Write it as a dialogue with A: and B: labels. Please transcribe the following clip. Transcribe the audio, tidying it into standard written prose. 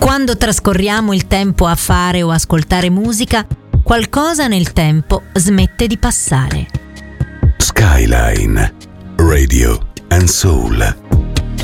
A: Quando trascorriamo il tempo a fare o ascoltare musica, qualcosa nel tempo smette di passare.
B: Skyline Radio and Soul.